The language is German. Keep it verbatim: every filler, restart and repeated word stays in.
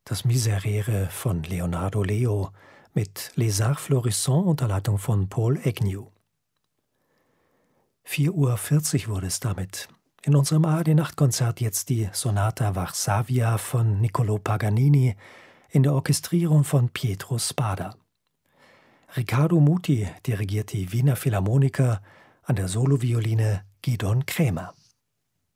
Das Miserere von Leonardo Leo mit Les Arts Florissants unter Leitung von Paul Agnew. vier Uhr vierzig wurde es damit. In unserem A R D-Nachtkonzert jetzt die Sonata Varsavia von Niccolò Paganini in der Orchestrierung von Pietro Spada. Riccardo Muti dirigiert die Wiener Philharmoniker, an der Solovioline Gidon Kremer.